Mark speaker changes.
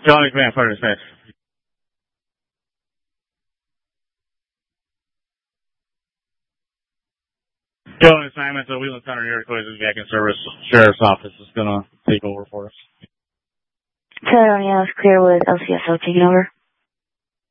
Speaker 1: Johnny Command, fire dispatch. Joe, assignment to Wheeling Center Iroquois is back in service. Sheriff's office is going to take over for us.
Speaker 2: California is clear with LCSO taking over.